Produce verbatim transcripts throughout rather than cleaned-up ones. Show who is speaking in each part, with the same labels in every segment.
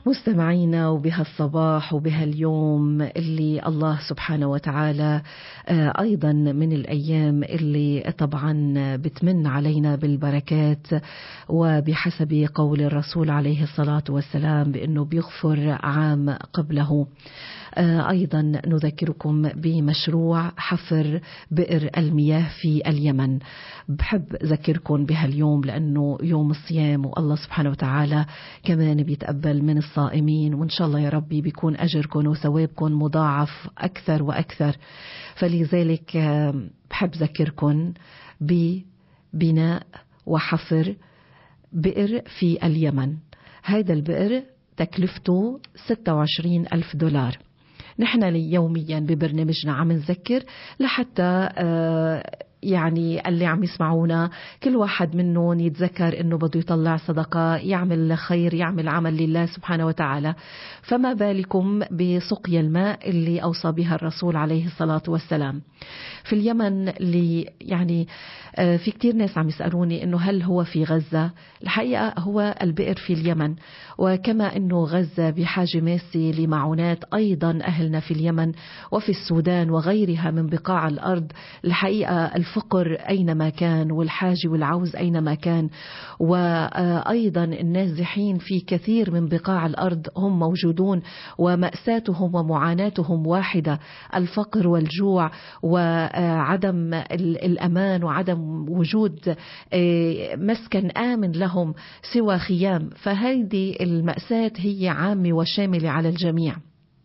Speaker 1: مستمعينا، وبهالصباح وبهاليوم اللي الله سبحانه وتعالى أيضا من الأيام اللي طبعا بتمن علينا بالبركات، وبحسب قول الرسول عليه الصلاة والسلام بأنه بيغفر عام قبله. أيضا نذكركم بمشروع حفر بئر المياه في اليمن. بحب أذكركم بهاليوم لأنه يوم الصيام، والله سبحانه وتعالى كمان بيتقبل من الصائمين، وإن شاء الله يا ربي بيكون أجركم وثوابكم مضاعف أكثر وأكثر. فلذلك بحب أذكركم ببناء وحفر بئر في اليمن. هذا البئر تكلفته ستة وعشرين ألف دولار. نحن يوميا ببرنامجنا عم نذكر لحتى يعني اللي عم يسمعونا كل واحد منهم يتذكر انه بده يطلع صدقة، يعمل خير، يعمل عمل لله سبحانه وتعالى. فما بالكم بسقيا الماء اللي اوصى بها الرسول عليه الصلاة والسلام في اليمن. اللي يعني في كتير ناس عم يسألوني انه هل هو في غزة؟ الحقيقة هو البئر في اليمن، وكما انه غزة بحاجة ماسة لمعونات، ايضا اهلنا في اليمن وفي السودان وغيرها من بقاع الارض الحقيقة الفقر أينما كان والحاجة والعوز أينما كان، وأيضا النازحين في كثير من بقاع الأرض هم موجودون، ومأساتهم ومعاناتهم واحدة: الفقر والجوع وعدم الأمان وعدم وجود مسكن آمن لهم سوى خيام. فهذه المأساة هي عامة وشاملة على الجميع.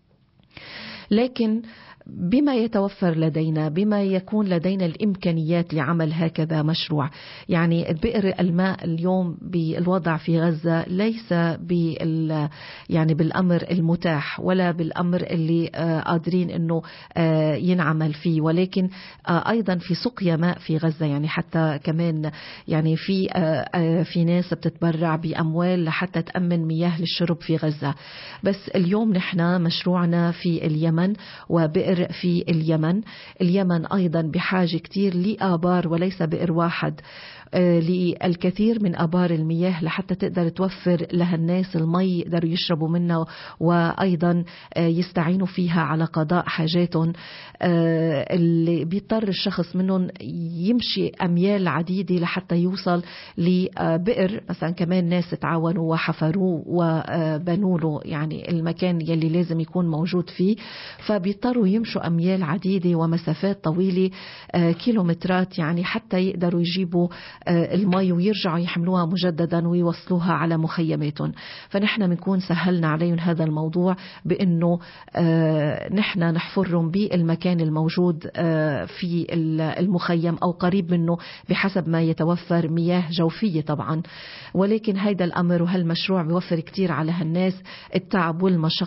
Speaker 1: لكن بما يتوفر لدينا، بما يكون لدينا الإمكانيات لعمل هكذا مشروع، يعني بئر الماء اليوم بالوضع في غزة ليس بال يعني بالأمر المتاح ولا بالأمر اللي قادرين إنه ينعمل فيه، ولكن أيضا في سقيا ماء في غزة. يعني حتى كمان يعني في في ناس بتتبرع بأموال لحتى تأمن مياه للشرب في غزة. بس اليوم نحن مشروعنا في اليمن وبئر في اليمن. اليمن أيضا بحاجة كتير لآبار وليس بئر واحد، للكثير من آبار المياه لحتى تقدر توفر لها الناس المي يقدروا يشربوا منها، وأيضا يستعينوا فيها على قضاء حاجاتهم. اللي بيضطر الشخص منهم يمشي أميال عديدة لحتى يوصل لبئر مثلا. كمان ناس تعاونوا وحفروه وبنوا له يعني المكان يلي لازم يكون موجود فيه، فبيضطروا يمشوا أميال عديدة ومسافات طويلة كيلومترات يعني حتى يقدروا يجيبوا المي ويرجعوا يحملوها مجددا ويوصلوها على مخيماتهم. فنحن بنكون سهلنا عليهم هذا الموضوع بأنه نحن نحفرهم بالمكان الموجود في المخيم أو قريب منه بحسب ما يتوفر مياه جوفية طبعا. ولكن هذا الأمر وهالمشروع بيوفر كتير على هالناس التعب والمشقة